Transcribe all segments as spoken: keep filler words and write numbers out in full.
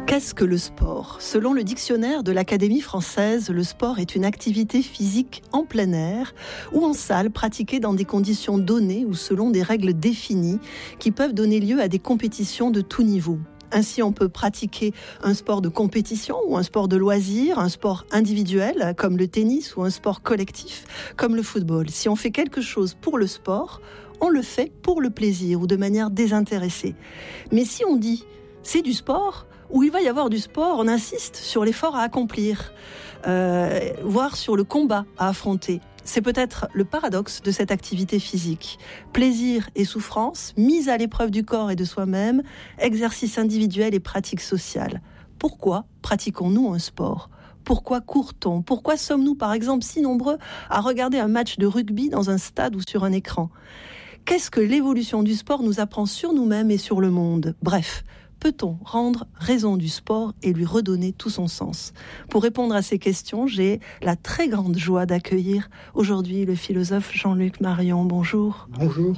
Qu'est-ce que le sport ? Selon le dictionnaire de l'Académie française, le sport est une activité physique en plein air ou en salle pratiquée dans des conditions données ou selon des règles définies qui peuvent donner lieu à des compétitions de tout niveau. Ainsi, on peut pratiquer un sport de compétition ou un sport de loisir, un sport individuel comme le tennis ou un sport collectif comme le football. Si on fait quelque chose pour le sport, on le fait pour le plaisir ou de manière désintéressée. Mais si on dit « c'est du sport », où il va y avoir du sport, on insiste sur l'effort à accomplir, euh, voire sur le combat à affronter. C'est peut-être le paradoxe de cette activité physique. Plaisir et souffrance, mise à l'épreuve du corps et de soi-même, exercice individuel et pratique sociale. Pourquoi pratiquons-nous un sport ? Pourquoi court-on ? Pourquoi sommes-nous, par exemple, si nombreux à regarder un match de rugby dans un stade ou sur un écran ? Qu'est-ce que l'évolution du sport nous apprend sur nous-mêmes et sur le monde ? Bref, peut-on rendre raison du sport et lui redonner tout son sens ? Pour répondre à ces questions, j'ai la très grande joie d'accueillir aujourd'hui le philosophe Jean-Luc Marion. Bonjour. Bonjour.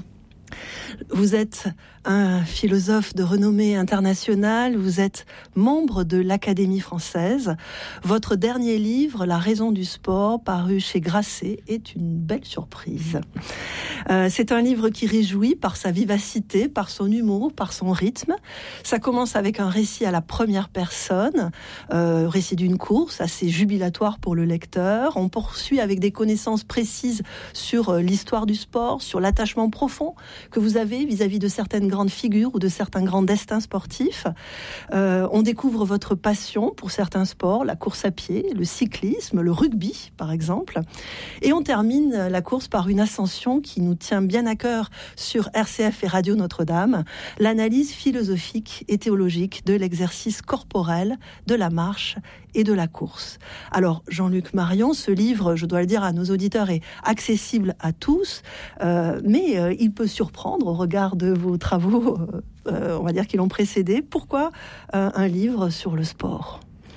Vous êtes un philosophe de renommée internationale, vous êtes membre de l'Académie française. Votre dernier livre, La raison du sport, paru chez Grasset, est une belle surprise. Euh, c'est un livre qui réjouit par sa vivacité, par son humour, par son rythme. Ça commence avec un récit à la première personne, euh, récit d'une course assez jubilatoire pour le lecteur. On poursuit avec des connaissances précises sur l'histoire du sport, sur l'attachement profond que vous avez vis-à-vis de certaines grandes figures ou de certains grands destins sportifs. Euh, on découvre votre passion pour certains sports, la course à pied, le cyclisme, le rugby par exemple. Et on termine la course par une ascension qui nous tient bien à cœur sur R C F et Radio Notre-Dame, l'analyse philosophique et théologique de l'exercice corporel, de la marche et de la course. Alors Jean-Luc Marion, ce livre, je dois le dire à nos auditeurs, est accessible à tous, euh, mais euh, il peut surprendre au regard de vos travaux, euh, on va dire, qui l'ont précédé. Pourquoi euh, un livre sur le sport ?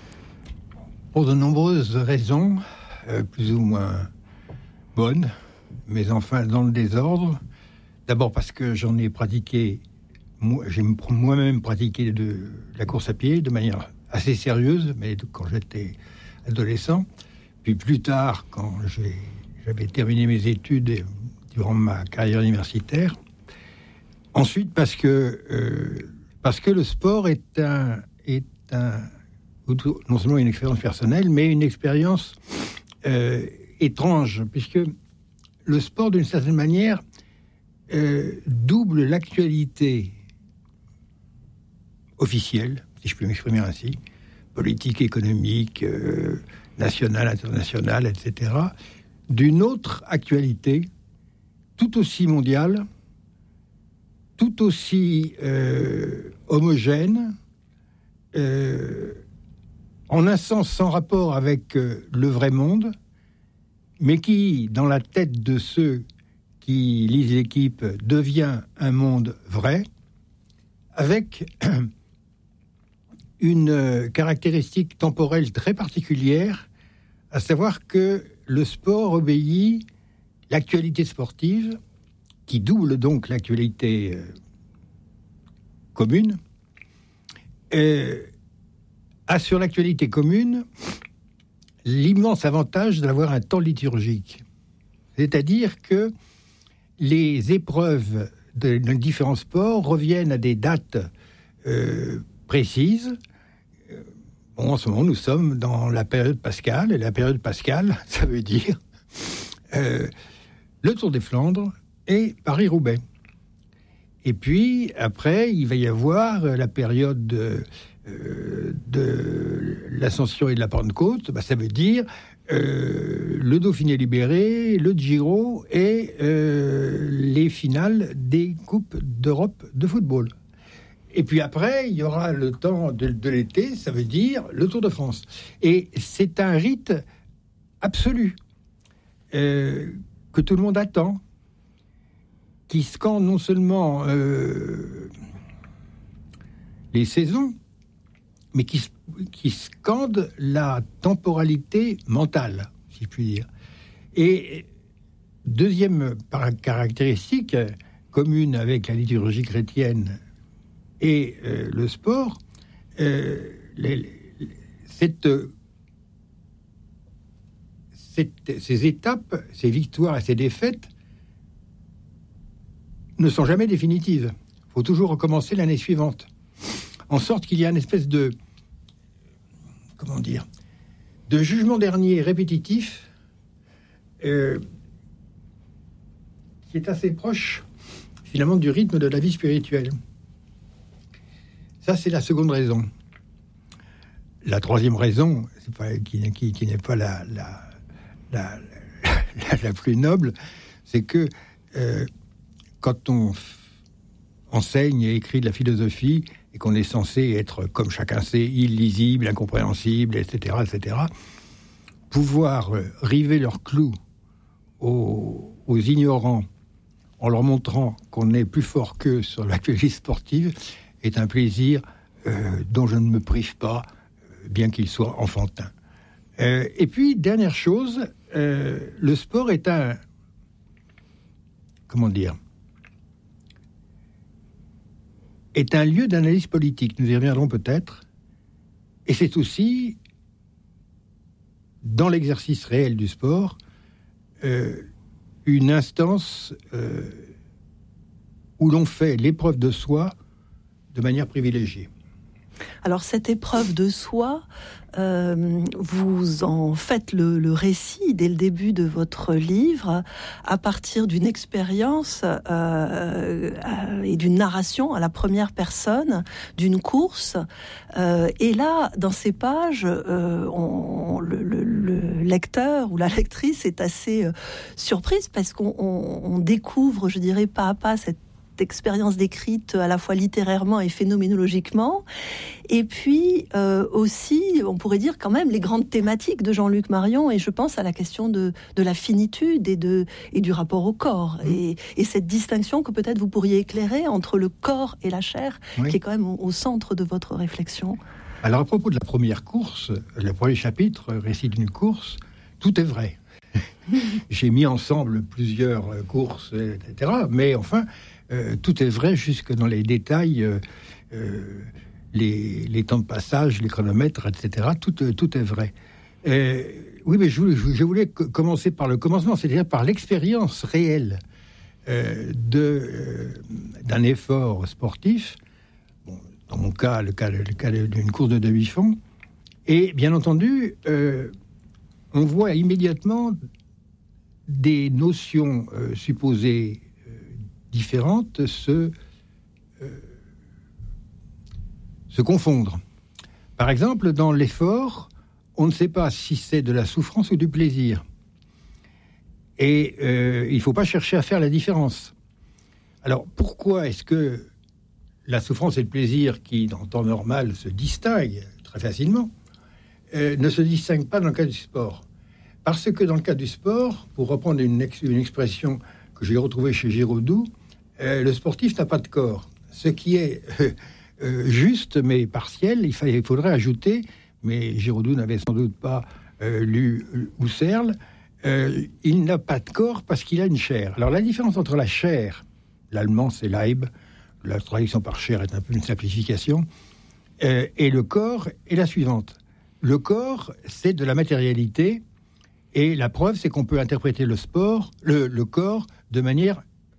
Pour de nombreuses raisons, euh, plus ou moins bonnes, mais enfin dans le désordre. D'abord parce que j'en ai pratiqué, moi, j'ai moi-même pratiqué de la course à pied de manière assez sérieuse, mais quand j'étais adolescent. Puis plus tard, quand j'ai, j'avais terminé mes études durant ma carrière universitaire. Ensuite, parce que euh, parce que le sport est un est un non seulement une expérience personnelle, mais une expérience euh, étrange, puisque le sport, d'une certaine manière, euh, double l'actualité officielle, si je peux m'exprimer ainsi, politique, économique, euh, nationale, internationale, et cetera, d'une autre actualité tout aussi mondiale, tout aussi euh, homogène, euh, en un sens sans rapport avec euh, le vrai monde, mais qui, dans la tête de ceux qui lisent l'équipe, devient un monde vrai, avec une caractéristique temporelle très particulière, à savoir que le sport obéit l'actualité sportive, qui double donc l'actualité euh, commune, euh, a sur l'actualité commune l'immense avantage d'avoir un temps liturgique. C'est-à-dire que les épreuves de, de différents sports reviennent à des dates euh, précises. Bon, en ce moment, nous sommes dans la période pascale, et la période pascale, ça veut dire euh, le Tour des Flandres et Paris-Roubaix. Et puis, après, il va y avoir la période de, euh, de l'Ascension et de la Pentecôte. Bah, ça veut dire euh, le Dauphiné libéré, le Giro et euh, les finales des Coupes d'Europe de football. Et puis après, il y aura le temps de, de l'été, ça veut dire le Tour de France. Et c'est un rite absolu euh, que tout le monde attend, qui scande non seulement euh, les saisons, mais qui, qui scande la temporalité mentale, si je puis dire. Et deuxième caractéristique commune avec la liturgie chrétienne et euh, le sport, euh, les, les, cette, cette, ces étapes, ces victoires et ces défaites ne sont jamais définitives. Il faut toujours recommencer l'année suivante. En sorte qu'il y a une espèce de, comment dire, de jugement dernier répétitif euh, qui est assez proche, finalement, du rythme de la vie spirituelle. Ça, c'est la seconde raison. La troisième raison, c'est pas, qui, qui, qui n'est pas la, la, la, la, la plus noble, c'est que euh, quand on f- enseigne et écrit de la philosophie, et qu'on est censé être, comme chacun sait, illisible, incompréhensible, et cetera, et cetera, pouvoir river leur clou aux, aux ignorants en leur montrant qu'on est plus fort qu'eux sur l'actualité sportive est un plaisir euh, dont je ne me prive pas, bien qu'il soit enfantin. Euh, et puis, dernière chose, euh, le sport est un... Comment dire est un lieu d'analyse politique. Nous y reviendrons peut-être. Et c'est aussi, dans l'exercice réel du sport, euh, une instance euh, où l'on fait l'épreuve de soi de manière privilégiée. Alors cette épreuve de soi, euh, vous en faites le, le récit dès le début de votre livre à partir d'une expérience euh, euh, et d'une narration à la première personne d'une course. Euh, et là, dans ces pages, euh, on, le, le, le lecteur ou la lectrice est assez euh, surprise parce qu'on on, on découvre, je dirais, pas à pas cette expérience décrite à la fois littérairement et phénoménologiquement, et puis euh, aussi, on pourrait dire quand même, les grandes thématiques de Jean-Luc Marion, et je pense à la question de, de la finitude et, de, et du rapport au corps, mmh. et, et cette distinction que peut-être vous pourriez éclairer entre le corps et la chair, oui. qui est quand même au, au centre de votre réflexion. Alors à propos de la première course, le premier chapitre, récit d'une course, tout est vrai. J'ai mis ensemble plusieurs courses, et cetera, mais enfin, Euh, tout est vrai jusque dans les détails, euh, euh, les, les temps de passage, les chronomètres, et cetera. Tout, euh, tout est vrai. Euh, oui, mais je, je, je voulais co- commencer par le commencement, c'est-à-dire par l'expérience réelle euh, de, euh, d'un effort sportif. Bon, dans mon cas, le cas, le cas d'une course de demi-fond. Et bien entendu, euh, on voit immédiatement des notions euh, supposées différentes se, euh, se confondre. Par exemple, dans l'effort, on ne sait pas si c'est de la souffrance ou du plaisir. Et euh, il ne faut pas chercher à faire la différence. Alors, pourquoi est-ce que la souffrance et le plaisir, qui, dans le temps normal, se distinguent très facilement, euh, ne se distinguent pas dans le cas du sport? Parce que dans le cas du sport, pour reprendre une, ex- une expression que j'ai retrouvée chez Giraudoux, Euh, le sportif n'a pas de corps, ce qui est euh, euh, juste mais partiel. Il, fa- il faudrait ajouter, mais Giraudoux n'avait sans doute pas euh, lu Husserl, euh, il n'a pas de corps parce qu'il a une chair. Alors la différence entre la chair, l'allemand c'est Leib, la traduction par chair est un peu une simplification, euh, et le corps est la suivante. Le corps, c'est de la matérialité, et la preuve, c'est qu'on peut interpréter le sport, le, le corps, de manière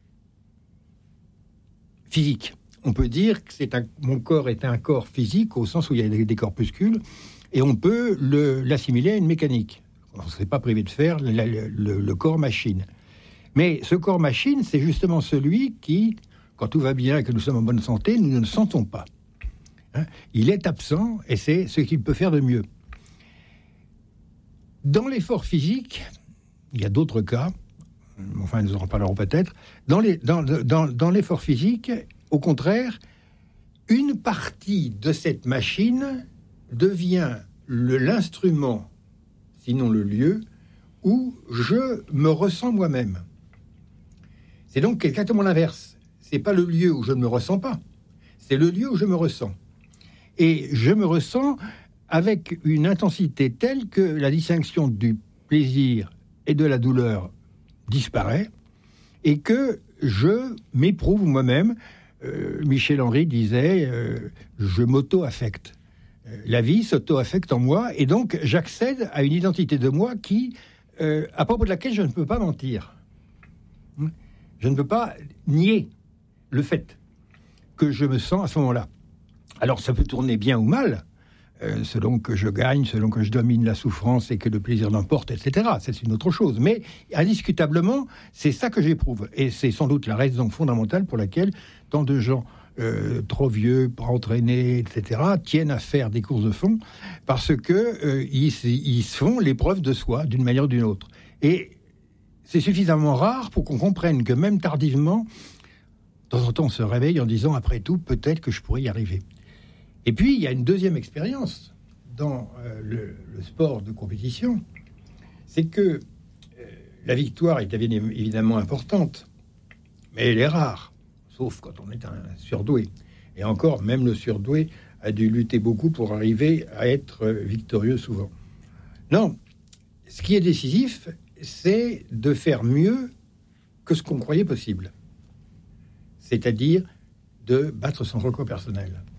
physique. On peut dire que c'est un, mon corps est un corps physique au sens où il y a des, des corpuscules, et on peut le, l'assimiler à une mécanique. On ne s'est pas privé de faire le, le, le corps machine. Mais ce corps machine, c'est justement celui qui, quand tout va bien et que nous sommes en bonne santé, nous ne le sentons pas. Hein? Il est absent et c'est ce qu'il peut faire de mieux. Dans l'effort physique, il y a d'autres cas, enfin nous en parlerons peut-être, dans, les, dans, dans, dans l'effort physique, au contraire, une partie de cette machine devient le, l'instrument, sinon le lieu, où je me ressens moi-même. C'est donc exactement l'inverse. C'est pas le lieu où je ne me ressens pas, c'est le lieu où je me ressens. Et je me ressens avec une intensité telle que la distinction du plaisir et de la douleur disparaît, et que je m'éprouve moi-même. Euh, Michel Henry disait euh, « je m'auto-affecte ». la vie s'auto-affecte en moi, et donc j'accède à une identité de moi qui, euh, à propos de laquelle je ne peux pas mentir. Je ne peux pas nier le fait que je me sens à ce moment-là. Alors ça peut tourner bien ou mal, euh, selon que je gagne, selon que je domine la souffrance et que le plaisir l'emporte, et cetera. C'est une autre chose. Mais indiscutablement, c'est ça que j'éprouve. Et c'est sans doute la raison fondamentale pour laquelle tant de gens Euh, trop vieux, pas entraînés, et cetera, tiennent à faire des courses de fond parce que euh, ils, ils se font l'épreuve de soi d'une manière ou d'une autre. Et c'est suffisamment rare pour qu'on comprenne que même tardivement, de temps en temps, on se réveille en disant après tout, peut-être que je pourrais y arriver. Et puis il y a une deuxième expérience dans euh, le, le sport de compétition, c'est que euh, la victoire est évidemment importante, mais elle est rare. Sauf quand on est un surdoué. Et encore, même le surdoué a dû lutter beaucoup pour arriver à être victorieux souvent. Non, ce qui est décisif, c'est de faire mieux que ce qu'on croyait possible. C'est-à-dire de battre son record personnel.